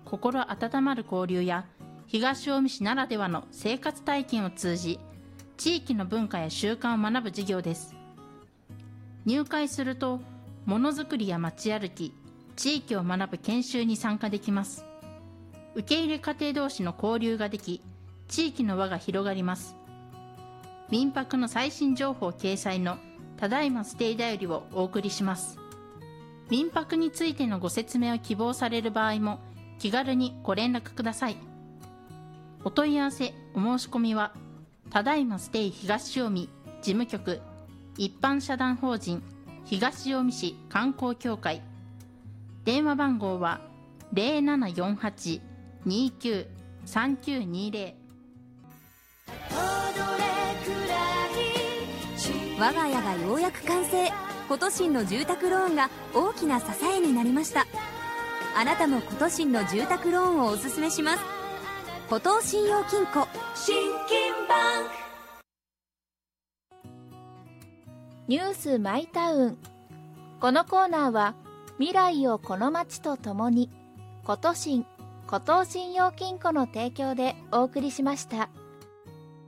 心温まる交流や東近江市ならではの生活体験を通じ、地域の文化や習慣を学ぶ授業です。入会すると、ものづくりや街歩き、地域を学ぶ研修に参加できます。受け入れ家庭同士の交流ができ、地域の輪が広がります。民泊の最新情報掲載のただいまステイだよりをお送りします。民泊についてのご説明を希望される場合も気軽にご連絡ください。お問い合わせ、お申し込みはただいまステイ東近江事務局一般社団法人東近江市観光協会、電話番号は 0748-293920。 我が家がようやく完成。コトシンの住宅ローンが大きな支えになりました。あなたもコトシンの住宅ローンをおすすめします。コトー信用金庫、 信金バンク。 ニュースマイタウン。このコーナーは未来をこの街とともに、コトシン、コトー信用金庫の提供でお送りしました。